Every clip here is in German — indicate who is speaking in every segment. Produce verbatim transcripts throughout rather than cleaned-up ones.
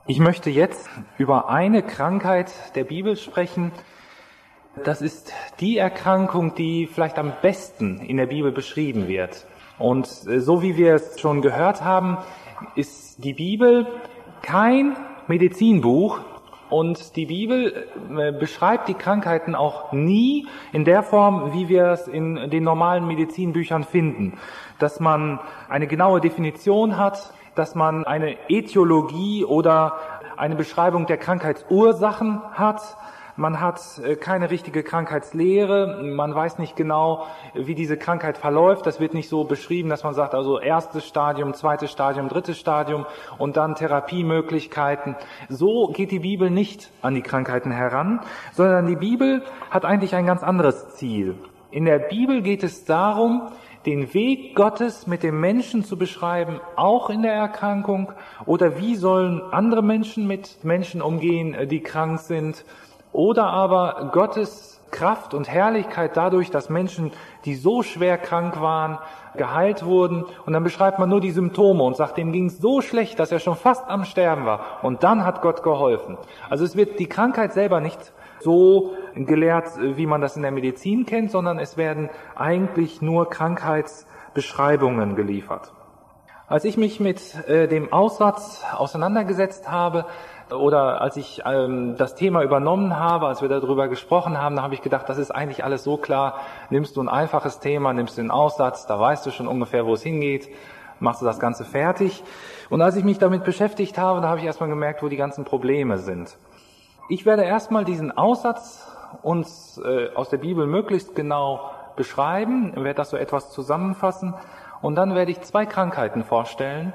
Speaker 1: Ich möchte jetzt über eine Krankheit der Bibel sprechen. Das ist die Erkrankung, die vielleicht am besten in der Bibel beschrieben wird. Und so wie wir es schon gehört haben, ist die Bibel kein Medizinbuch. Und die Bibel beschreibt die Krankheiten auch nie in der Form, wie wir es in den normalen Medizinbüchern finden. Dass man eine genaue Definition hat, dass man eine Ätiologie oder eine Beschreibung der Krankheitsursachen hat. Man hat keine richtige Krankheitslehre, man weiß nicht genau, wie diese Krankheit verläuft. Das wird nicht so beschrieben, dass man sagt, also erstes Stadium, zweites Stadium, drittes Stadium und dann Therapiemöglichkeiten. So geht die Bibel nicht an die Krankheiten heran, sondern die Bibel hat eigentlich ein ganz anderes Ziel. In der Bibel geht es darum, den Weg Gottes mit dem Menschen zu beschreiben, auch in der Erkrankung, oder wie sollen andere Menschen mit Menschen umgehen, die krank sind, oder aber Gottes Kraft und Herrlichkeit dadurch, dass Menschen, die so schwer krank waren, geheilt wurden. Und dann beschreibt man nur die Symptome und sagt, dem ging es so schlecht, dass er schon fast am Sterben war. Und dann hat Gott geholfen. Also es wird die Krankheit selber nicht so gelehrt, wie man das in der Medizin kennt, sondern es werden eigentlich nur Krankheitsbeschreibungen geliefert. Als ich mich mit äh, dem Aussatz auseinandergesetzt habe, oder als ich ähm, das Thema übernommen habe, als wir darüber gesprochen haben, da habe ich gedacht, das ist eigentlich alles so klar. Nimmst du ein einfaches Thema, nimmst du den Aussatz, da weißt du schon ungefähr, wo es hingeht, machst du das Ganze fertig. Und als ich mich damit beschäftigt habe, da habe ich erstmal gemerkt, wo die ganzen Probleme sind. Ich werde erstmal diesen Aussatz uns äh, aus der Bibel möglichst genau beschreiben, werde das so etwas zusammenfassen und dann werde ich zwei Krankheiten vorstellen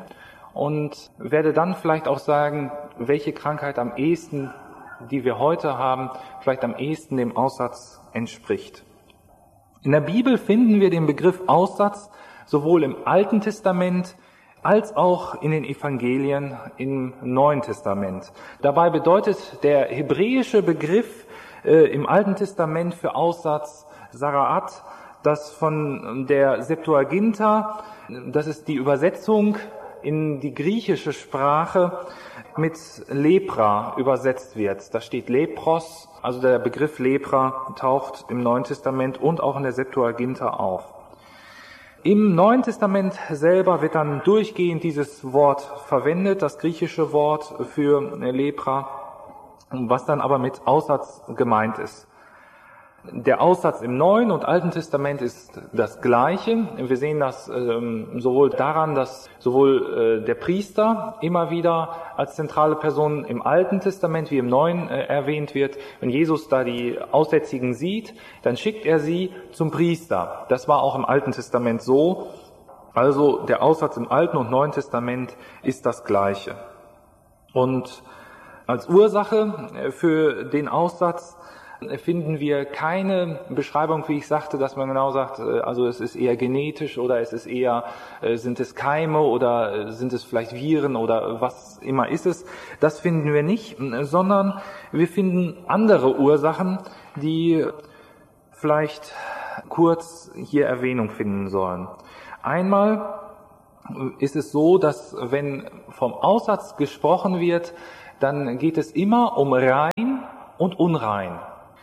Speaker 1: und werde dann vielleicht auch sagen, welche Krankheit am ehesten, die wir heute haben, vielleicht am ehesten dem Aussatz entspricht. In der Bibel finden wir den Begriff Aussatz sowohl im Alten Testament als auch in den Evangelien im Neuen Testament. Dabei bedeutet der hebräische Begriff äh, im Alten Testament für Aussatz Saraat, das von der Septuaginta, das ist die Übersetzung in die griechische Sprache, mit Lepra übersetzt wird. Da steht Lepros, also der Begriff Lepra taucht im Neuen Testament und auch in der Septuaginta auf. Im Neuen Testament selber wird dann durchgehend dieses Wort verwendet, das griechische Wort für Lepra, was dann aber mit Aussatz gemeint ist. Der Aussatz im Neuen und Alten Testament ist das Gleiche. Wir sehen das ähm, sowohl daran, dass sowohl äh, der Priester immer wieder als zentrale Person im Alten Testament wie im Neuen äh, erwähnt wird. Wenn Jesus da die Aussätzigen sieht, dann schickt er sie zum Priester. Das war auch im Alten Testament so. Also der Aussatz im Alten und Neuen Testament ist das Gleiche. Und als Ursache für den Aussatz finden wir keine Beschreibung, wie ich sagte, dass man genau sagt, also es ist eher genetisch oder es ist eher, sind es Keime oder sind es vielleicht Viren oder was immer ist es. Das finden wir nicht, sondern wir finden andere Ursachen, die vielleicht kurz hier Erwähnung finden sollen. Einmal ist es so, dass wenn vom Aussatz gesprochen wird, dann geht es immer um rein und unrein.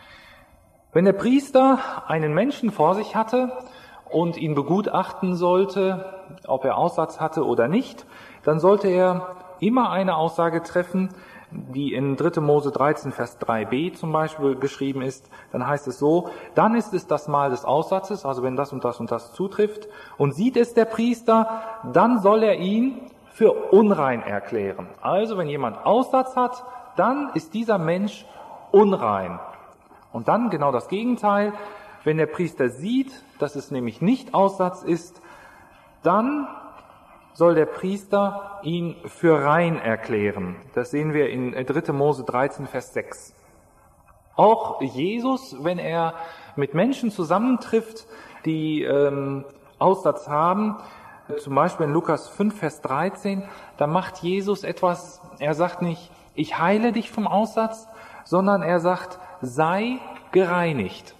Speaker 1: Wenn der Priester einen Menschen vor sich hatte und ihn begutachten sollte, ob er Aussatz hatte oder nicht, dann sollte er immer eine Aussage treffen, die in dritte Mose dreizehn, Vers drei b zum Beispiel geschrieben ist. Dann heißt es so, dann ist es das Mal des Aussatzes, also wenn das und das und das zutrifft, und sieht es der Priester, dann soll er ihn für unrein erklären. Also wenn jemand Aussatz hat, dann ist dieser Mensch unrein. Und dann genau das Gegenteil, wenn der Priester sieht, dass es nämlich nicht Aussatz ist, dann soll der Priester ihn für rein erklären. Das sehen wir in dritte Mose dreizehn, Vers sechs. Auch Jesus, wenn er mit Menschen zusammentrifft, die ähm, Aussatz haben, zum Beispiel in Lukas fünf, Vers dreizehn, da macht Jesus etwas, er sagt nicht, ich heile dich vom Aussatz, sondern er sagt, sei gereinigt.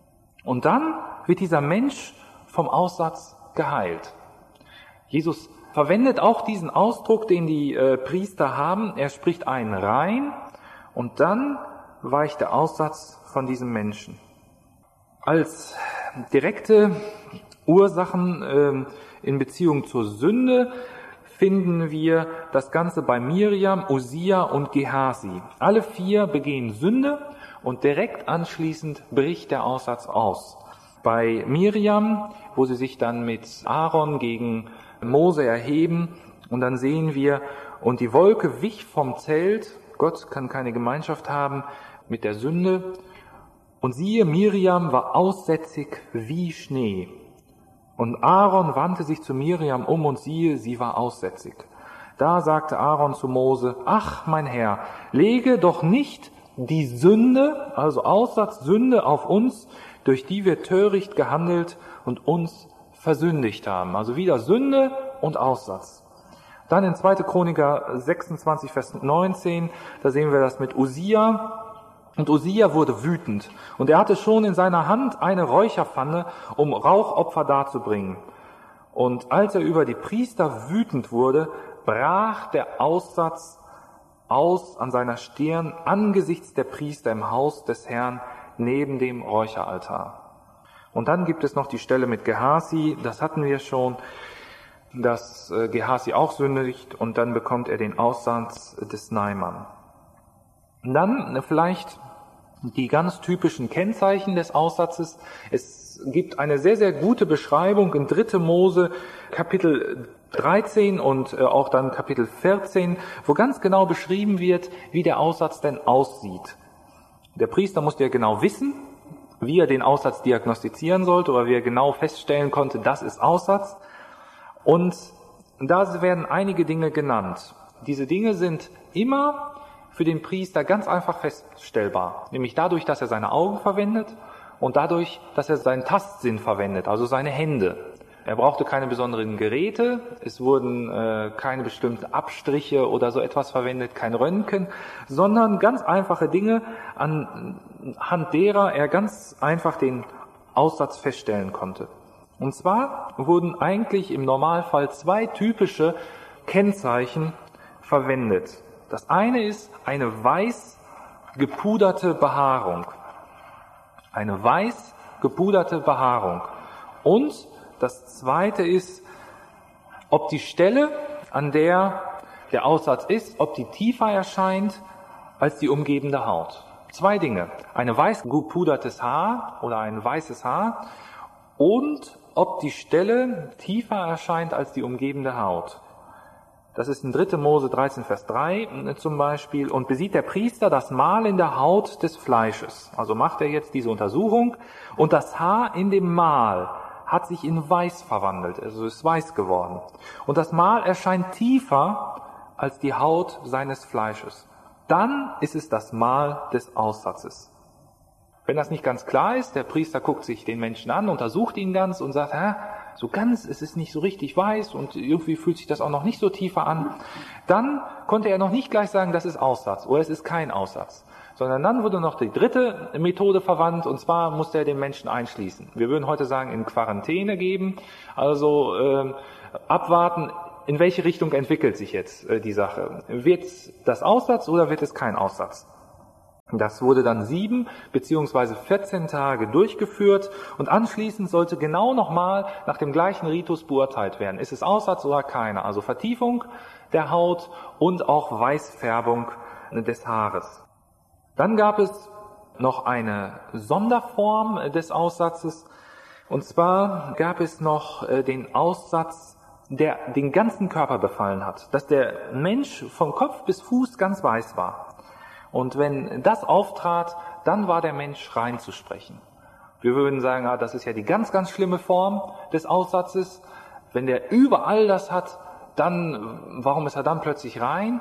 Speaker 1: Und dann wird dieser Mensch vom Aussatz geheilt. Jesus verwendet auch diesen Ausdruck, den die äh, Priester haben. Er spricht einen rein und dann weicht der Aussatz von diesem Menschen. Als direkte Ursachen äh, in Beziehung zur Sünde finden wir das Ganze bei Miriam, Usia und Gehasi. Alle vier begehen Sünde und direkt anschließend bricht der Aussatz aus. Bei Miriam, wo sie sich dann mit Aaron gegen Mose erheben, und dann sehen wir, und die Wolke wich vom Zelt, Gott kann keine Gemeinschaft haben mit der Sünde, und siehe, Miriam war aussätzig wie Schnee. Und Aaron wandte sich zu Miriam um und siehe, sie war aussätzig. Da sagte Aaron zu Mose, ach mein Herr, lege doch nicht die Sünde, also Aussatz, Sünde auf uns, durch die wir töricht gehandelt und uns versündigt haben. Also wieder Sünde und Aussatz. Dann in zweite Chroniker sechsundzwanzig, Vers neunzehn, da sehen wir das mit Usia. Und Usia wurde wütend, und er hatte schon in seiner Hand eine Räucherpfanne, um Rauchopfer darzubringen. Und als er über die Priester wütend wurde, brach der Aussatz aus an seiner Stirn angesichts der Priester im Haus des Herrn neben dem Räucheraltar. Und dann gibt es noch die Stelle mit Gehasi, das hatten wir schon, dass Gehasi auch sündigt, und dann bekommt er den Aussatz des Naaman. Dann vielleicht die ganz typischen Kennzeichen des Aussatzes. Es gibt eine sehr, sehr gute Beschreibung in dritte Mose Kapitel dreizehn und auch dann Kapitel vierzehn, wo ganz genau beschrieben wird, wie der Aussatz denn aussieht. Der Priester musste ja genau wissen, wie er den Aussatz diagnostizieren sollte oder wie er genau feststellen konnte, das ist Aussatz. Und da werden einige Dinge genannt. Diese Dinge sind immer für den Priester ganz einfach feststellbar, nämlich dadurch, dass er seine Augen verwendet und dadurch, dass er seinen Tastsinn verwendet, also seine Hände. Er brauchte keine besonderen Geräte, es wurden äh, keine bestimmten Abstriche oder so etwas verwendet, kein Röntgen, sondern ganz einfache Dinge, anhand derer er ganz einfach den Aussatz feststellen konnte. Und zwar wurden eigentlich im Normalfall zwei typische Kennzeichen verwendet. Das eine ist eine weiß gepuderte Behaarung. Eine weiß gepuderte Behaarung. Und das zweite ist, ob die Stelle, an der der Aussatz ist, ob die tiefer erscheint als die umgebende Haut. Zwei Dinge. Eine weiß gepudertes Haar oder ein weißes Haar und ob die Stelle tiefer erscheint als die umgebende Haut. Das ist in dritte Mose dreizehn, Vers drei zum Beispiel. Und besieht der Priester das Mal in der Haut des Fleisches. Also macht er jetzt diese Untersuchung. Und das Haar in dem Mal hat sich in weiß verwandelt. Also ist weiß geworden. Und das Mal erscheint tiefer als die Haut seines Fleisches. Dann ist es das Mal des Aussatzes. Wenn das nicht ganz klar ist, der Priester guckt sich den Menschen an, untersucht ihn ganz und sagt, hä, so ganz, es ist nicht so richtig weiß und irgendwie fühlt sich das auch noch nicht so tiefer an, dann konnte er noch nicht gleich sagen, das ist Aussatz oder es ist kein Aussatz, sondern dann wurde noch die dritte Methode verwandt, und zwar musste er den Menschen einschließen. Wir würden heute sagen, in Quarantäne geben, also äh, abwarten, in welche Richtung entwickelt sich jetzt äh, die Sache. Wird das Aussatz oder wird es kein Aussatz? Das wurde dann sieben beziehungsweise vierzehn Tage durchgeführt und anschließend sollte genau nochmal nach dem gleichen Ritus beurteilt werden. Ist es Aussatz oder keiner? Also Vertiefung der Haut und auch Weißfärbung des Haares. Dann gab es noch eine Sonderform des Aussatzes, und zwar gab es noch den Aussatz, der den ganzen Körper befallen hat, dass der Mensch von Kopf bis Fuß ganz weiß war. Und wenn das auftrat, dann war der Mensch rein zu sprechen. Wir würden sagen, ah, das ist ja die ganz, ganz schlimme Form des Aussatzes. Wenn der überall das hat, dann, warum ist er dann plötzlich rein?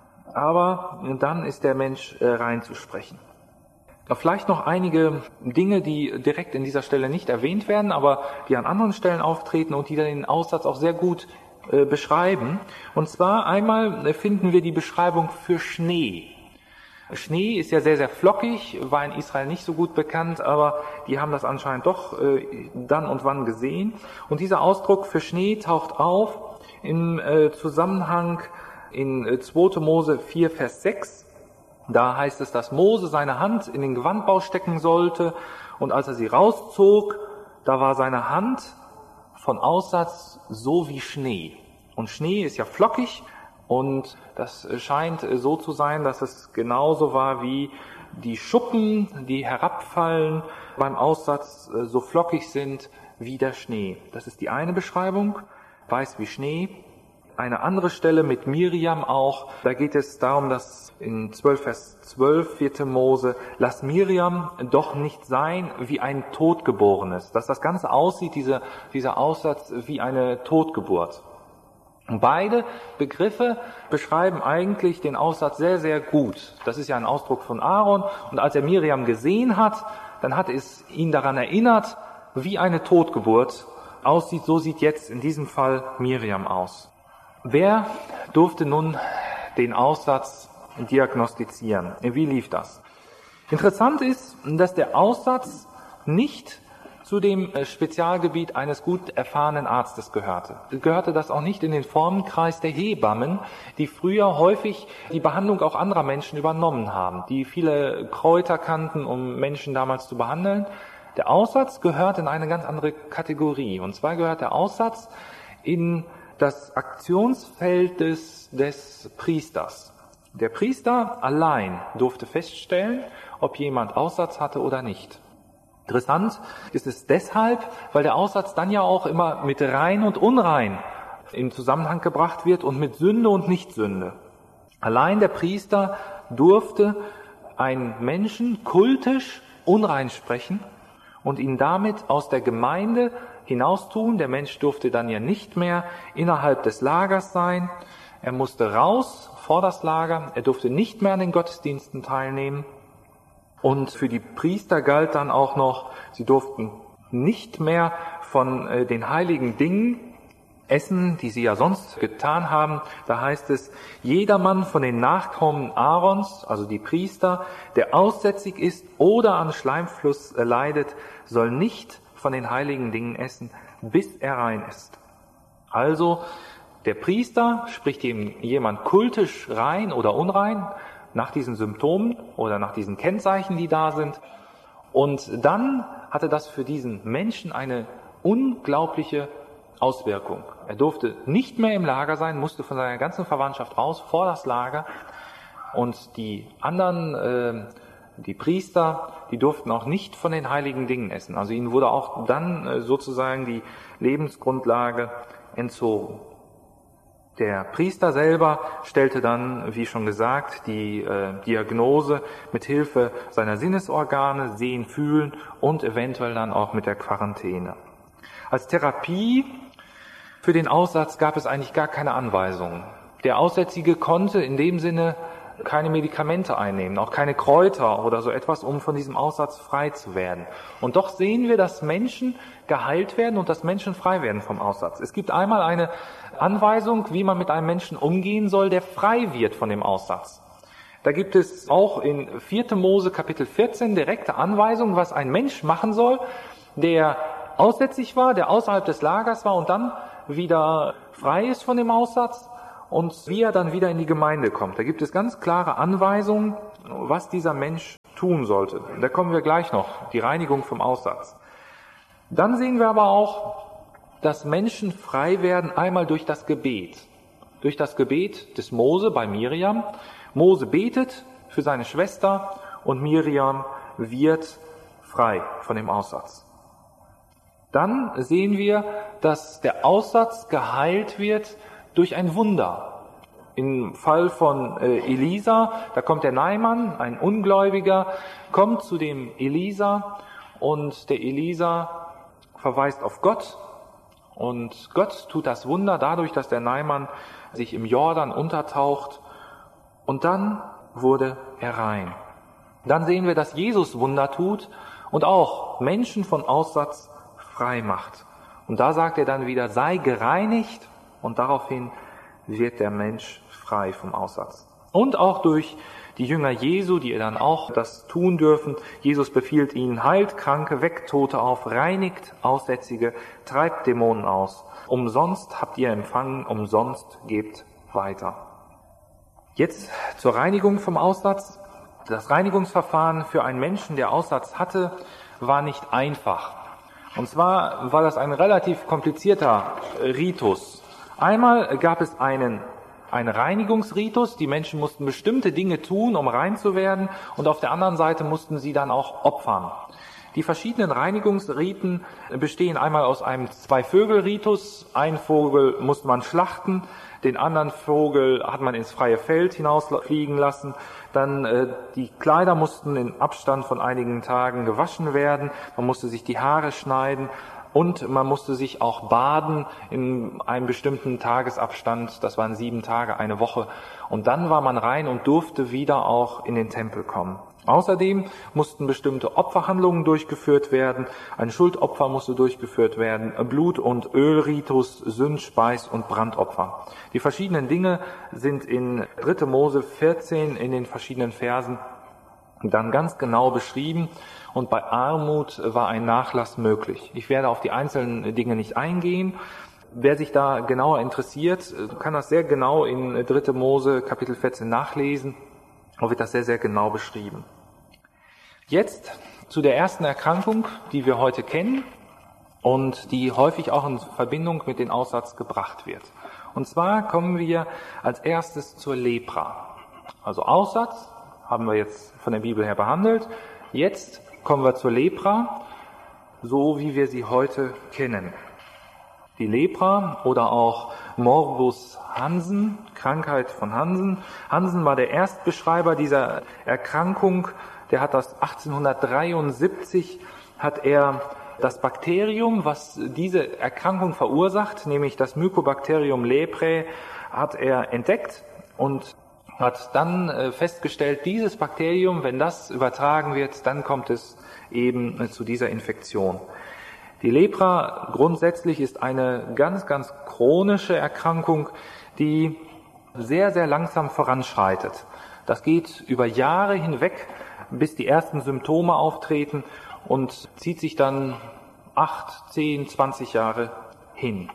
Speaker 1: Aber dann ist der Mensch äh, rein zu sprechen. Vielleicht noch einige Dinge, die direkt in dieser Stelle nicht erwähnt werden, aber die an anderen Stellen auftreten und die dann den Aussatz auch sehr gut äh, beschreiben. Und zwar einmal finden wir die Beschreibung für Schnee. Schnee ist ja sehr, sehr flockig, war in Israel nicht so gut bekannt, aber die haben das anscheinend doch äh, dann und wann gesehen. Und dieser Ausdruck für Schnee taucht auf im äh, Zusammenhang in äh, zweiter Mose vier, Vers sechs. Da heißt es, dass Mose seine Hand in den Gewandbau stecken sollte und als er sie rauszog, da war seine Hand von Aussatz so wie Schnee. Und Schnee ist ja flockig und das scheint so zu sein, dass es genauso war wie die Schuppen, die herabfallen beim Aussatz, so flockig sind wie der Schnee. Das ist die eine Beschreibung, weiß wie Schnee. Eine andere Stelle mit Miriam auch, da geht es darum, dass in zwölf Vers zwölf, vierte Mose, lass Miriam doch nicht sein wie ein Totgeborenes. Dass das Ganze aussieht, dieser, dieser Aussatz, wie eine Totgeburt. Und beide Begriffe beschreiben eigentlich den Aussatz sehr, sehr gut. Das ist ja ein Ausdruck von Aaron. Und als er Miriam gesehen hat, dann hat es ihn daran erinnert, wie eine Totgeburt aussieht. So sieht jetzt in diesem Fall Miriam aus. Wer durfte nun den Aussatz diagnostizieren? Wie lief das? Interessant ist, dass der Aussatz nicht zu dem Spezialgebiet eines gut erfahrenen Arztes gehörte. Gehörte das auch nicht in den Formenkreis der Hebammen, die früher häufig die Behandlung auch anderer Menschen übernommen haben, die viele Kräuter kannten, um Menschen damals zu behandeln. Der Aussatz gehört in eine ganz andere Kategorie. Und zwar gehört der Aussatz in das Aktionsfeld des, des Priesters. Der Priester allein durfte feststellen, ob jemand Aussatz hatte oder nicht. Interessant ist es deshalb, weil der Aussatz dann ja auch immer mit rein und unrein in Zusammenhang gebracht wird und mit Sünde und Nichtsünde. Allein der Priester durfte einen Menschen kultisch unrein sprechen und ihn damit aus der Gemeinde hinaustun. Der Mensch durfte dann ja nicht mehr innerhalb des Lagers sein. Er musste raus vor das Lager. Er durfte nicht mehr an den Gottesdiensten teilnehmen. Und für die Priester galt dann auch noch, sie durften nicht mehr von äh, den heiligen Dingen essen, die sie ja sonst getan haben. Da heißt es, jedermann von den Nachkommen Aarons, also die Priester, der aussätzig ist oder an Schleimfluss äh, leidet, soll nicht von den heiligen Dingen essen, bis er rein ist. Also der Priester spricht ihm jemand kultisch rein oder unrein nach diesen Symptomen oder nach diesen Kennzeichen, die da sind. Und dann hatte das für diesen Menschen eine unglaubliche Auswirkung. Er durfte nicht mehr im Lager sein, musste von seiner ganzen Verwandtschaft raus vor das Lager. Und die anderen, äh, die Priester, die durften auch nicht von den heiligen Dingen essen. Also ihnen wurde auch dann äh, sozusagen die Lebensgrundlage entzogen. Der Priester selber stellte dann, wie schon gesagt, die äh, Diagnose mit Hilfe seiner Sinnesorgane, Sehen, Fühlen und eventuell dann auch mit der Quarantäne. Als Therapie für den Aussatz gab es eigentlich gar keine Anweisungen. Der Aussätzige konnte in dem Sinne keine Medikamente einnehmen, auch keine Kräuter oder so etwas, um von diesem Aussatz frei zu werden. Und doch sehen wir, dass Menschen geheilt werden und dass Menschen frei werden vom Aussatz. Es gibt einmal eine Anweisung, wie man mit einem Menschen umgehen soll, der frei wird von dem Aussatz. Da gibt es auch in vierte Mose Kapitel vierzehn direkte Anweisungen, was ein Mensch machen soll, der aussätzig war, der außerhalb des Lagers war und dann wieder frei ist von dem Aussatz und wie er dann wieder in die Gemeinde kommt. Da gibt es ganz klare Anweisungen, was dieser Mensch tun sollte. Da kommen wir gleich noch, die Reinigung vom Aussatz. Dann sehen wir aber auch, dass Menschen frei werden, einmal durch das Gebet. Durch das Gebet des Mose bei Miriam. Mose betet für seine Schwester und Miriam wird frei von dem Aussatz. Dann sehen wir, dass der Aussatz geheilt wird durch ein Wunder. Im Fall von äh, Elisa, da kommt der Naaman, ein Ungläubiger, kommt zu dem Elisa und der Elisa verweist auf Gott und Gott tut das Wunder dadurch, dass der Naaman sich im Jordan untertaucht und dann wurde er rein. Dann sehen wir, dass Jesus Wunder tut und auch Menschen von Aussatz frei macht. Und da sagt er dann wieder, sei gereinigt und daraufhin wird der Mensch frei vom Aussatz. und auch durch die Jünger Jesu, die dann auch das tun dürfen. Jesus befiehlt ihnen, heilt Kranke, weckt Tote auf, reinigt Aussätzige, treibt Dämonen aus. Umsonst habt ihr empfangen, umsonst gebt weiter. Jetzt zur Reinigung vom Aussatz. Das Reinigungsverfahren für einen Menschen, der Aussatz hatte, war nicht einfach. Und zwar war das ein relativ komplizierter Ritus. Einmal gab es einen, einen Reinigungsritus. Die Menschen mussten bestimmte Dinge tun, um rein zu werden. Und auf der anderen Seite mussten sie dann auch opfern. Die verschiedenen Reinigungsriten bestehen einmal aus einem Zwei-Vögel-Ritus. Einen Vogel musste man schlachten, den anderen Vogel hat man ins freie Feld hinausfliegen lassen. Dann äh, die Kleider mussten in Abstand von einigen Tagen gewaschen werden. Man musste sich die Haare schneiden und man musste sich auch baden in einem bestimmten Tagesabstand. Das waren sieben Tage, eine Woche. Und dann war man rein und durfte wieder auch in den Tempel kommen. Außerdem mussten bestimmte Opferhandlungen durchgeführt werden. Ein Schuldopfer musste durchgeführt werden, Blut- und Ölritus, Sünd-, Speis- und Brandopfer. Die verschiedenen Dinge sind in dritte Mose vierzehn in den verschiedenen Versen dann ganz genau beschrieben. Und bei Armut war ein Nachlass möglich. Ich werde auf die einzelnen Dinge nicht eingehen. Wer sich da genauer interessiert, kann das sehr genau in dritte Mose Kapitel vierzehn nachlesen. Da wird das sehr, sehr genau beschrieben. Jetzt zu der ersten Erkrankung, die wir heute kennen und die häufig auch in Verbindung mit dem Aussatz gebracht wird. Und zwar kommen wir als erstes zur Lepra. Also Aussatz haben wir jetzt von der Bibel her behandelt. Jetzt kommen wir zur Lepra, so wie wir sie heute kennen. Die Lepra oder auch Morbus Hansen, Krankheit von Hansen. Hansen war der Erstbeschreiber dieser Erkrankung. Der hat das achtzehnhundertdreiundsiebzig, hat er das Bakterium, was diese Erkrankung verursacht, nämlich das Mycobacterium leprae, hat er entdeckt und hat dann festgestellt, dieses Bakterium, wenn das übertragen wird, dann kommt es eben zu dieser Infektion. Die Lepra grundsätzlich ist eine ganz, ganz chronische Erkrankung, die sehr, sehr langsam voranschreitet. Das geht über Jahre hinweg, bis die ersten Symptome auftreten und zieht sich dann acht, zehn, zwanzig Jahre hin.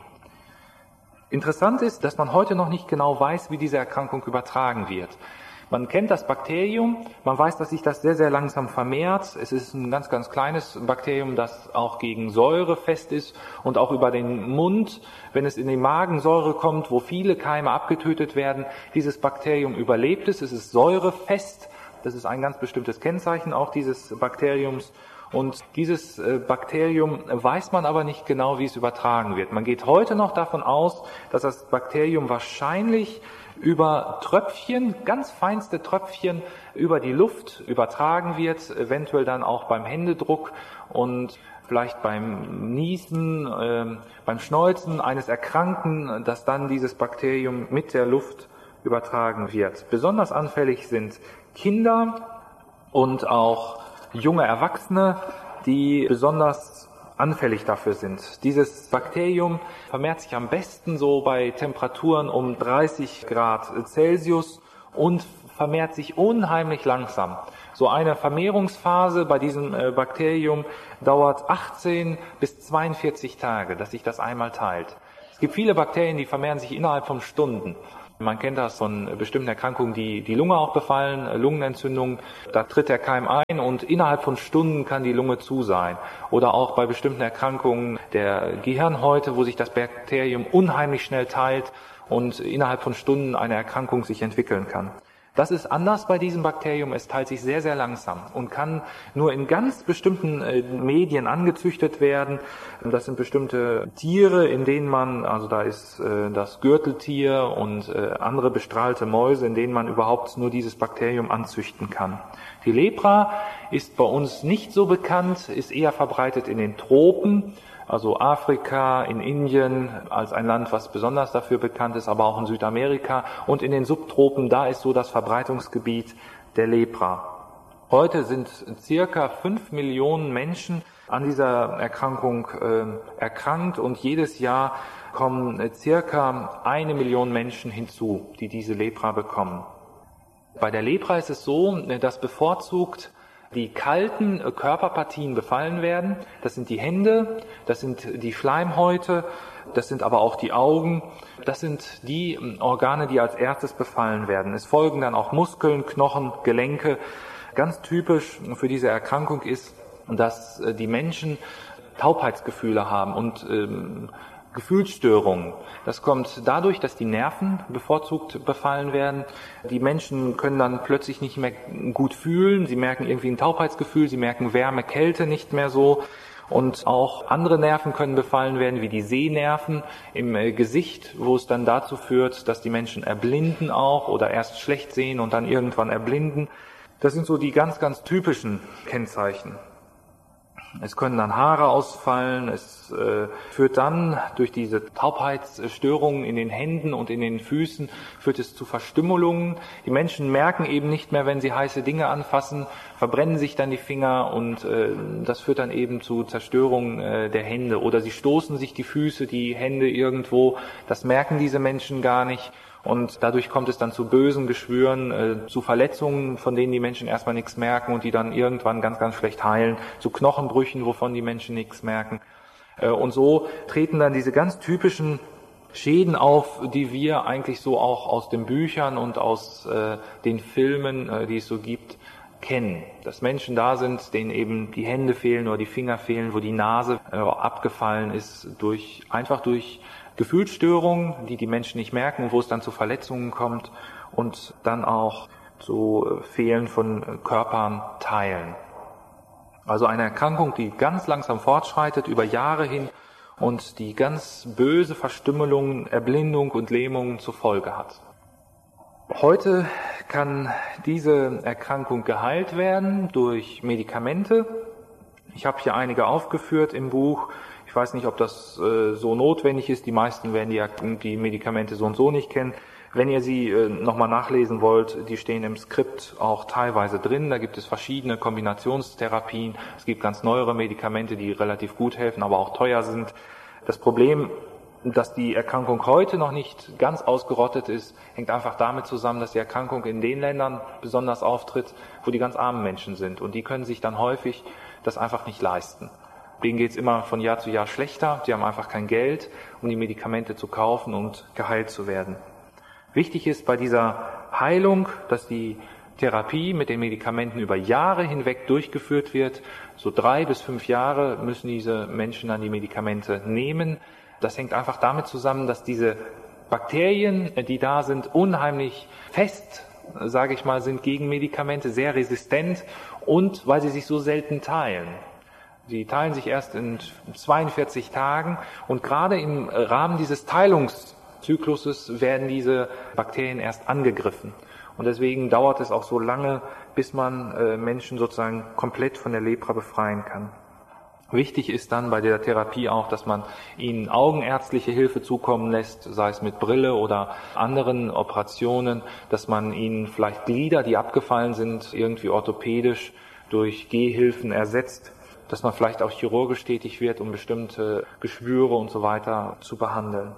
Speaker 1: Interessant ist, dass man heute noch nicht genau weiß, wie diese Erkrankung übertragen wird. Man kennt das Bakterium, man weiß, dass sich das sehr, sehr langsam vermehrt. Es ist ein ganz, ganz kleines Bakterium, das auch gegen Säure fest ist und auch über den Mund, wenn es in die Magensäure kommt, wo viele Keime abgetötet werden, dieses Bakterium überlebt es. Es ist säurefest, das ist ein ganz bestimmtes Kennzeichen auch dieses Bakteriums. Und dieses Bakterium weiß man aber nicht genau, wie es übertragen wird. Man geht heute noch davon aus, dass das Bakterium wahrscheinlich über Tröpfchen, ganz feinste Tröpfchen über die Luft übertragen wird, eventuell dann auch beim Händedruck und vielleicht beim Niesen, äh, beim Schneuzen eines Erkrankten, dass dann dieses Bakterium mit der Luft übertragen wird. Besonders anfällig sind Kinder und auch junge Erwachsene, die besonders anfällig dafür sind. Dieses Bakterium vermehrt sich am besten so bei Temperaturen um dreißig Grad Celsius und vermehrt sich unheimlich langsam. So eine Vermehrungsphase bei diesem Bakterium dauert achtzehn bis zweiundvierzig Tage, dass sich das einmal teilt. Es gibt viele Bakterien, die vermehren sich innerhalb von Stunden. Man kennt das von bestimmten Erkrankungen, die die Lunge auch befallen, Lungenentzündung. Da tritt der Keim ein und innerhalb von Stunden kann die Lunge zu sein. Oder auch bei bestimmten Erkrankungen der Gehirnhäute, wo sich das Bakterium unheimlich schnell teilt und innerhalb von Stunden eine Erkrankung sich entwickeln kann. Das ist anders bei diesem Bakterium. Es teilt sich sehr, sehr langsam und kann nur in ganz bestimmten äh, Medien angezüchtet werden. Das sind bestimmte Tiere, in denen man, also da ist äh, das Gürteltier und äh, andere bestrahlte Mäuse, in denen man überhaupt nur dieses Bakterium anzüchten kann. Die Lepra ist bei uns nicht so bekannt, ist eher verbreitet in den Tropen. Also Afrika, in Indien als ein Land, was besonders dafür bekannt ist, aber auch in Südamerika und in den Subtropen, da ist so das Verbreitungsgebiet der Lepra. Heute sind circa fünf Millionen Menschen an dieser Erkrankung äh, erkrankt und jedes Jahr kommen äh, circa eine Million Menschen hinzu, die diese Lepra bekommen. Bei der Lepra ist es so, dass bevorzugt die kalten Körperpartien befallen werden. Das sind die Hände, das sind die Schleimhäute, das sind aber auch die Augen. Das sind die Organe, die als erstes befallen werden. Es folgen dann auch Muskeln, Knochen, Gelenke. Ganz typisch für diese Erkrankung ist, dass die Menschen Taubheitsgefühle haben und ähm, Gefühlsstörungen. Das kommt dadurch, dass die Nerven bevorzugt befallen werden. Die Menschen können dann plötzlich nicht mehr gut fühlen. Sie merken irgendwie ein Taubheitsgefühl, sie merken Wärme, Kälte nicht mehr so. Und auch andere Nerven können befallen werden, wie die Sehnerven im Gesicht, wo es dann dazu führt, dass die Menschen erblinden auch oder erst schlecht sehen und dann irgendwann erblinden. Das sind so die ganz, ganz typischen Kennzeichen. Es können dann Haare ausfallen, es äh, führt dann durch diese Taubheitsstörungen in den Händen und in den Füßen, führt es zu Verstümmelungen. Die Menschen merken eben nicht mehr, wenn sie heiße Dinge anfassen, verbrennen sich dann die Finger und äh, das führt dann eben zu Zerstörung äh, der Hände. Oder sie stoßen sich die Füße, die Hände irgendwo, das merken diese Menschen gar nicht. Und dadurch kommt es dann zu bösen Geschwüren, äh, zu Verletzungen, von denen die Menschen erstmal nichts merken und die dann irgendwann ganz, ganz schlecht heilen, zu Knochenbrüchen, wovon die Menschen nichts merken. Äh, und so treten dann diese ganz typischen Schäden auf, die wir eigentlich so auch aus den Büchern und aus äh, den Filmen, äh, die es so gibt, kennen. Dass Menschen da sind, denen eben die Hände fehlen oder die Finger fehlen, wo die Nase äh, abgefallen ist, durch einfach durch Gefühlsstörungen, die die Menschen nicht merken, wo es dann zu Verletzungen kommt und dann auch zu Fehlen von Körperteilen. Also eine Erkrankung, die ganz langsam fortschreitet, über Jahre hin und die ganz böse Verstümmelungen, Erblindung und Lähmungen zur Folge hat. Heute kann diese Erkrankung geheilt werden durch Medikamente. Ich habe hier einige aufgeführt im Buch. Ich weiß nicht, ob das äh, so notwendig ist. Die meisten werden die, die Medikamente so und so nicht kennen. Wenn ihr sie äh, nochmal nachlesen wollt, die stehen im Skript auch teilweise drin. Da gibt es verschiedene Kombinationstherapien. Es gibt ganz neuere Medikamente, die relativ gut helfen, aber auch teuer sind. Das Problem, dass die Erkrankung heute noch nicht ganz ausgerottet ist, hängt einfach damit zusammen, dass die Erkrankung in den Ländern besonders auftritt, wo die ganz armen Menschen sind. Und die können sich dann häufig das einfach nicht leisten. Denen geht es immer von Jahr zu Jahr schlechter. Sie haben einfach kein Geld, um die Medikamente zu kaufen und geheilt zu werden. Wichtig ist bei dieser Heilung, dass die Therapie mit den Medikamenten über Jahre hinweg durchgeführt wird. So drei bis fünf Jahre müssen diese Menschen dann die Medikamente nehmen. Das hängt einfach damit zusammen, dass diese Bakterien, die da sind, unheimlich fest, sage ich mal, sind gegen Medikamente, sehr resistent und weil sie sich so selten teilen. Sie teilen sich erst in zweiundvierzig Tagen und gerade im Rahmen dieses Teilungszykluses werden diese Bakterien erst angegriffen. Und deswegen dauert es auch so lange, bis man äh, Menschen sozusagen komplett von der Lepra befreien kann. Wichtig ist dann bei der Therapie auch, dass man ihnen augenärztliche Hilfe zukommen lässt, sei es mit Brille oder anderen Operationen, dass man ihnen vielleicht Glieder, die abgefallen sind, irgendwie orthopädisch durch Gehhilfen ersetzt, dass man vielleicht auch chirurgisch tätig wird, um bestimmte Geschwüre und so weiter zu behandeln.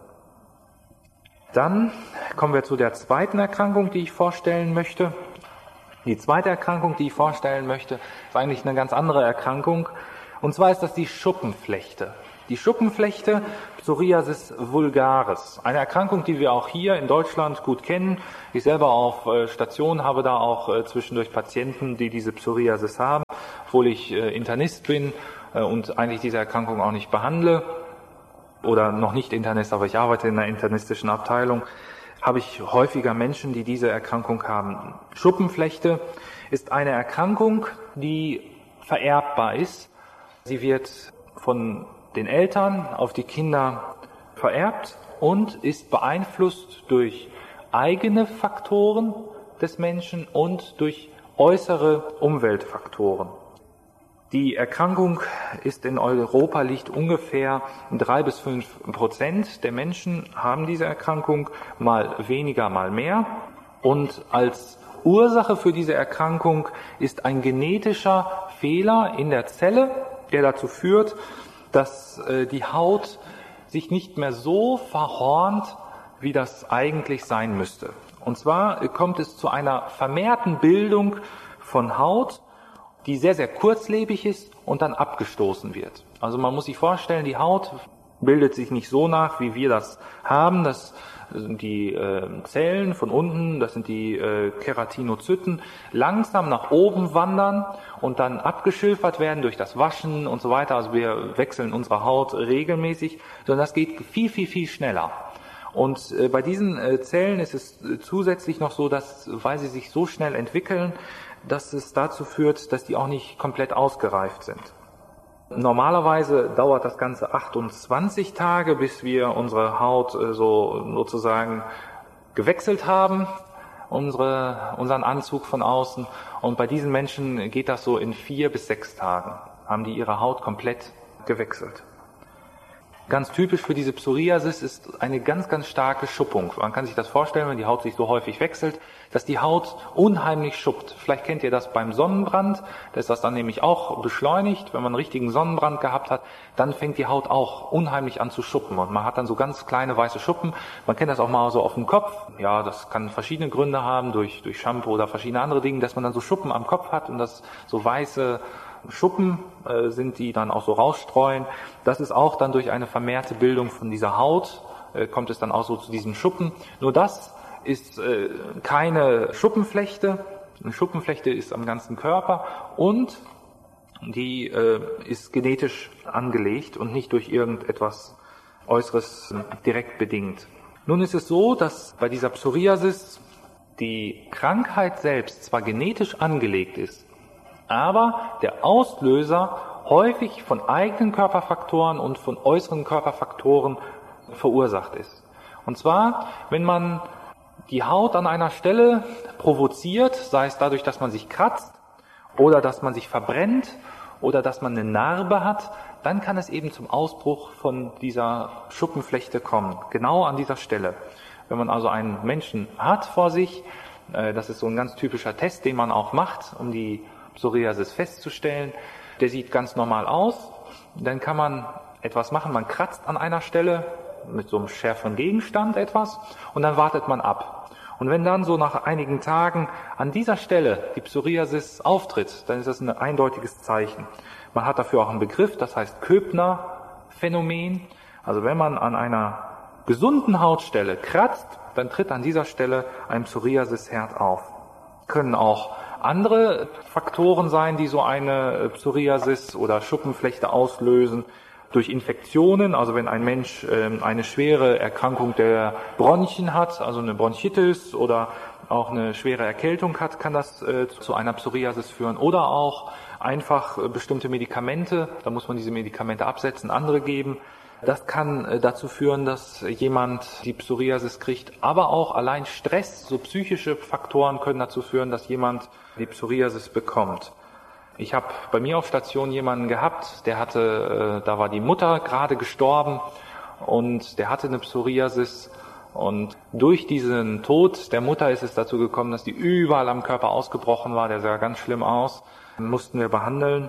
Speaker 1: Dann kommen wir zu der zweiten Erkrankung, die ich vorstellen möchte. Die zweite Erkrankung, die ich vorstellen möchte, ist eigentlich eine ganz andere Erkrankung. Und zwar ist das die Schuppenflechte. Die Schuppenflechte, Psoriasis vulgaris. Eine Erkrankung, die wir auch hier in Deutschland gut kennen. Ich selber auf Station habe da auch zwischendurch Patienten, die diese Psoriasis haben, obwohl ich Internist bin und eigentlich diese Erkrankung auch nicht behandle. Oder noch nicht Internist, aber ich arbeite in einer internistischen Abteilung, habe ich häufiger Menschen, die diese Erkrankung haben. Schuppenflechte ist eine Erkrankung, die vererbbar ist. Sie wird von den Eltern auf die Kinder vererbt und ist beeinflusst durch eigene Faktoren des Menschen und durch äußere Umweltfaktoren. Die Erkrankung ist in Europa, liegt ungefähr drei bis fünf Prozent der Menschen haben diese Erkrankung, mal weniger, mal mehr. Und als Ursache für diese Erkrankung ist ein genetischer Fehler in der Zelle, der dazu führt, dass äh, die Haut sich nicht mehr so verhornt, wie das eigentlich sein müsste. Und zwar kommt es zu einer vermehrten Bildung von Haut, die sehr, sehr kurzlebig ist und dann abgestoßen wird. Also man muss sich vorstellen, die Haut bildet sich nicht so nach, wie wir das haben. Das sind die äh, Zellen von unten, das sind die äh, Keratinozyten, langsam nach oben wandern und dann abgeschilfert werden durch das Waschen und so weiter. Also wir wechseln unsere Haut regelmäßig, sondern das geht viel, viel, viel schneller. Und äh, bei diesen äh, Zellen ist es äh, zusätzlich noch so, dass, weil sie sich so schnell entwickeln, dass es dazu führt, dass die auch nicht komplett ausgereift sind. Normalerweise dauert das Ganze achtundzwanzig Tage, bis wir unsere Haut äh, so sozusagen gewechselt haben, unsere, unseren Anzug von außen. Und bei diesen Menschen geht das so in vier bis sechs Tagen, haben die ihre Haut komplett gewechselt. Ganz typisch für diese Psoriasis ist eine ganz, ganz starke Schuppung. Man kann sich das vorstellen, wenn die Haut sich so häufig wechselt, dass die Haut unheimlich schuppt. Vielleicht kennt ihr das beim Sonnenbrand, da ist das dann nämlich auch beschleunigt. Wenn man einen richtigen Sonnenbrand gehabt hat, dann fängt die Haut auch unheimlich an zu schuppen. Und man hat dann so ganz kleine weiße Schuppen. Man kennt das auch mal so auf dem Kopf. Ja, das kann verschiedene Gründe haben, durch, durch Shampoo oder verschiedene andere Dinge, dass man dann so Schuppen am Kopf hat und das so weiße Schuppen äh, sind, die dann auch so rausstreuen. Das ist auch dann durch eine vermehrte Bildung von dieser Haut, äh, kommt es dann auch so zu diesen Schuppen. Nur das ist äh, keine Schuppenflechte. Eine Schuppenflechte ist am ganzen Körper und die äh, ist genetisch angelegt und nicht durch irgendetwas Äußeres direkt bedingt. Nun ist es so, dass bei dieser Psoriasis die Krankheit selbst zwar genetisch angelegt ist, aber der Auslöser häufig von eigenen Körperfaktoren und von äußeren Körperfaktoren verursacht ist. Und zwar, wenn man die Haut an einer Stelle provoziert, sei es dadurch, dass man sich kratzt oder dass man sich verbrennt oder dass man eine Narbe hat, dann kann es eben zum Ausbruch von dieser Schuppenflechte kommen, genau an dieser Stelle. Wenn man also einen Menschen hat vor sich, das ist so ein ganz typischer Test, den man auch macht, um die Psoriasis festzustellen. Der sieht ganz normal aus. Dann kann man etwas machen. Man kratzt an einer Stelle mit so einem schärferen Gegenstand etwas und dann wartet man ab. Und wenn dann so nach einigen Tagen an dieser Stelle die Psoriasis auftritt, dann ist das ein eindeutiges Zeichen. Man hat dafür auch einen Begriff, das heißt Köbner-Phänomen. Also wenn man an einer gesunden Hautstelle kratzt, dann tritt an dieser Stelle ein Psoriasisherd auf. Können auch andere Faktoren sein, die so eine Psoriasis oder Schuppenflechte auslösen. Durch Infektionen, also wenn ein Mensch äh, eine schwere Erkrankung der Bronchien hat, also eine Bronchitis oder auch eine schwere Erkältung hat, kann das äh, zu einer Psoriasis führen. Oder auch einfach äh, bestimmte Medikamente, da muss man diese Medikamente absetzen, andere geben. Das kann äh, dazu führen, dass jemand die Psoriasis kriegt, aber auch allein Stress, so psychische Faktoren können dazu führen, dass jemand die Psoriasis bekommt. Ich habe bei mir auf Station jemanden gehabt, der hatte, äh, da war die Mutter gerade gestorben und der hatte eine Psoriasis und durch diesen Tod der Mutter ist es dazu gekommen, dass die überall am Körper ausgebrochen war, der sah ganz schlimm aus, den mussten wir behandeln.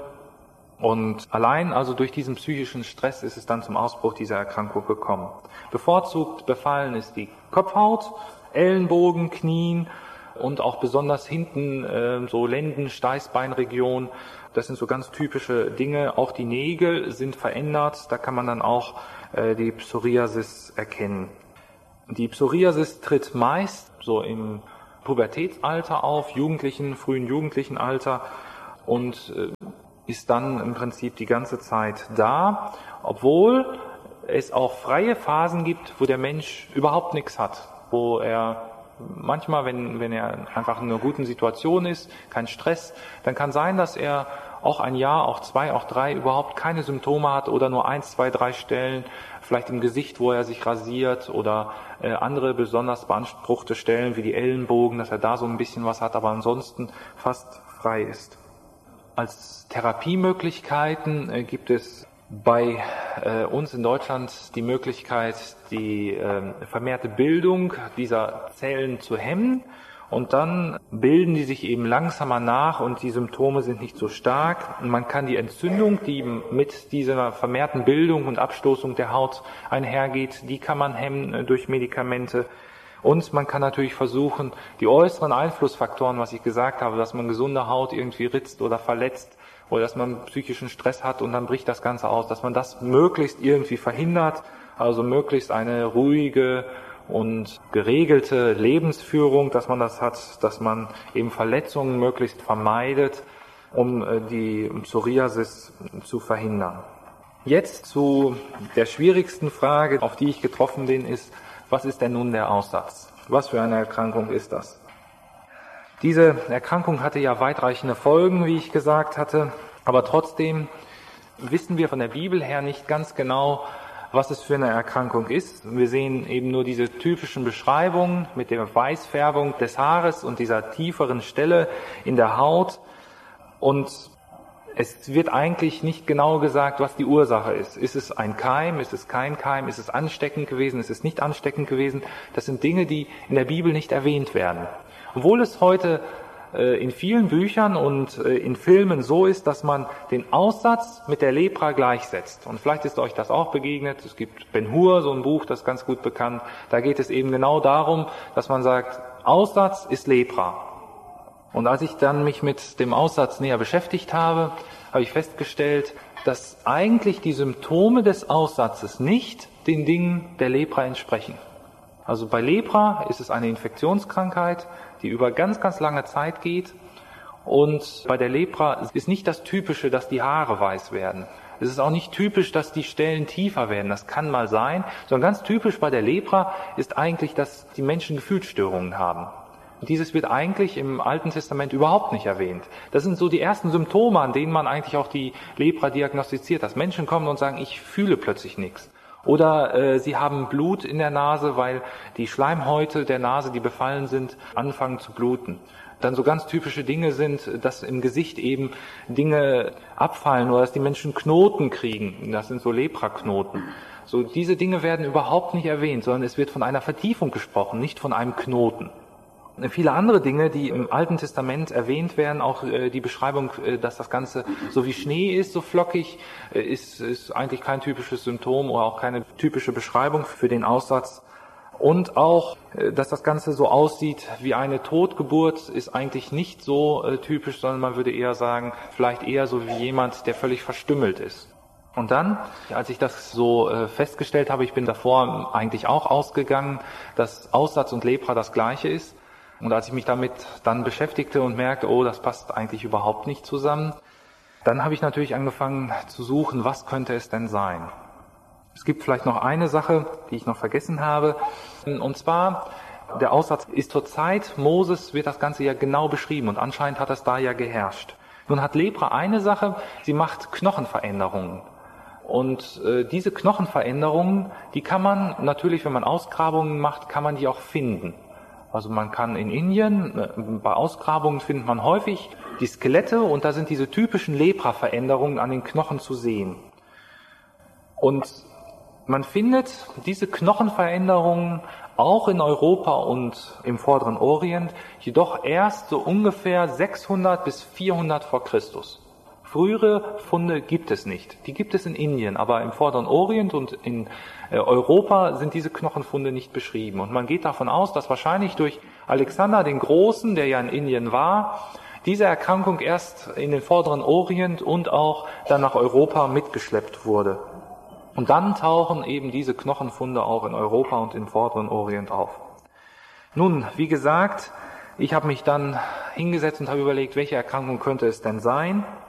Speaker 1: Und allein also durch diesen psychischen Stress ist es dann zum Ausbruch dieser Erkrankung gekommen. Bevorzugt befallen ist die Kopfhaut, Ellenbogen, Knien und auch besonders hinten äh, so Lenden, Steißbeinregion. Das sind so ganz typische Dinge. Auch die Nägel sind verändert. Da kann man dann auch äh, die Psoriasis erkennen. Die Psoriasis tritt meist so im Pubertätsalter auf, jugendlichen, frühen jugendlichen Alter und äh, ist dann im Prinzip die ganze Zeit da, obwohl es auch freie Phasen gibt, wo der Mensch überhaupt nichts hat, wo er manchmal, wenn, wenn er einfach in einer guten Situation ist, kein Stress, dann kann sein, dass er auch ein Jahr, auch zwei, auch drei überhaupt keine Symptome hat oder nur eins, zwei, drei Stellen, vielleicht im Gesicht, wo er sich rasiert oder äh, andere besonders beanspruchte Stellen wie die Ellenbogen, dass er da so ein bisschen was hat, aber ansonsten fast frei ist. Als Therapiemöglichkeiten äh, gibt es bei äh, uns in Deutschland die Möglichkeit, die äh, vermehrte Bildung dieser Zellen zu hemmen und dann bilden die sich eben langsamer nach und die Symptome sind nicht so stark. Und man kann die Entzündung, die mit dieser vermehrten Bildung und Abstoßung der Haut einhergeht, die kann man hemmen äh, durch Medikamente. Und man kann natürlich versuchen, die äußeren Einflussfaktoren, was ich gesagt habe, dass man gesunde Haut irgendwie ritzt oder verletzt oder dass man psychischen Stress hat und dann bricht das Ganze aus, dass man das möglichst irgendwie verhindert, also möglichst eine ruhige und geregelte Lebensführung, dass man das hat, dass man eben Verletzungen möglichst vermeidet, um die Psoriasis zu verhindern. Jetzt zu der schwierigsten Frage, auf die ich getroffen bin, ist, was ist denn nun der Aussatz? Was für eine Erkrankung ist das? Diese Erkrankung hatte ja weitreichende Folgen, wie ich gesagt hatte, aber trotzdem wissen wir von der Bibel her nicht ganz genau, was es für eine Erkrankung ist. Wir sehen eben nur diese typischen Beschreibungen mit der Weißfärbung des Haares und dieser tieferen Stelle in der Haut. Und es wird eigentlich nicht genau gesagt, was die Ursache ist. Ist es ein Keim? Ist es kein Keim? Ist es ansteckend gewesen? Ist es nicht ansteckend gewesen? Das sind Dinge, die in der Bibel nicht erwähnt werden. Obwohl es heute äh, in vielen Büchern und äh, in Filmen so ist, dass man den Aussatz mit der Lepra gleichsetzt. Und vielleicht ist euch das auch begegnet. Es gibt Ben-Hur, so ein Buch, das ist ganz gut bekannt. Da geht es eben genau darum, dass man sagt, Aussatz ist Lepra. Und als ich dann mich mit dem Aussatz näher beschäftigt habe, habe ich festgestellt, dass eigentlich die Symptome des Aussatzes nicht den Dingen der Lepra entsprechen. Also bei Lepra ist es eine Infektionskrankheit, die über ganz, ganz lange Zeit geht. Und bei der Lepra ist nicht das Typische, dass die Haare weiß werden. Es ist auch nicht typisch, dass die Stellen tiefer werden. Das kann mal sein. Sondern ganz typisch bei der Lepra ist eigentlich, dass die Menschen Gefühlsstörungen haben. Dieses wird eigentlich im Alten Testament überhaupt nicht erwähnt. Das sind so die ersten Symptome, an denen man eigentlich auch die Lepra diagnostiziert, dass Menschen kommen und sagen, ich fühle plötzlich nichts. Oder äh, sie haben Blut in der Nase, weil die Schleimhäute der Nase, die befallen sind, anfangen zu bluten. Dann so ganz typische Dinge sind, dass im Gesicht eben Dinge abfallen oder dass die Menschen Knoten kriegen. Das sind so Lepraknoten. So diese Dinge werden überhaupt nicht erwähnt, sondern es wird von einer Vertiefung gesprochen, nicht von einem Knoten. Viele andere Dinge, die im Alten Testament erwähnt werden, auch äh, die Beschreibung, äh, dass das Ganze so wie Schnee ist, so flockig, äh, ist, ist eigentlich kein typisches Symptom oder auch keine typische Beschreibung für den Aussatz. Und auch, äh, dass das Ganze so aussieht wie eine Totgeburt, ist eigentlich nicht so äh, typisch, sondern man würde eher sagen, vielleicht eher so wie jemand, der völlig verstümmelt ist. Und dann, als ich das so äh, festgestellt habe, ich bin davor eigentlich auch ausgegangen, dass Aussatz und Lepra das Gleiche ist. Und als ich mich damit dann beschäftigte und merkte, oh, das passt eigentlich überhaupt nicht zusammen, dann habe ich natürlich angefangen zu suchen, was könnte es denn sein? Es gibt vielleicht noch eine Sache, die ich noch vergessen habe. Und zwar, der Aussatz ist zur Zeit Moses, wird das Ganze ja genau beschrieben und anscheinend hat es da ja geherrscht. Nun hat Lepra eine Sache, sie macht Knochenveränderungen. Und äh, diese Knochenveränderungen, die kann man natürlich, wenn man Ausgrabungen macht, kann man die auch finden. Also man kann in Indien, bei Ausgrabungen findet man häufig die Skelette und da sind diese typischen Lepra-Veränderungen an den Knochen zu sehen. Und man findet diese Knochenveränderungen auch in Europa und im Vorderen Orient, jedoch erst so ungefähr sechshundert bis vierhundert vor Christus. Frühere Funde gibt es nicht. Die gibt es in Indien, aber im Vorderen Orient und in Europa sind diese Knochenfunde nicht beschrieben. Und man geht davon aus, dass wahrscheinlich durch Alexander den Großen, der ja in Indien war, diese Erkrankung erst in den Vorderen Orient und auch dann nach Europa mitgeschleppt wurde. Und dann tauchen eben diese Knochenfunde auch in Europa und im Vorderen Orient auf. Nun, wie gesagt, ich habe mich dann hingesetzt und habe überlegt, welche Erkrankung könnte es denn sein?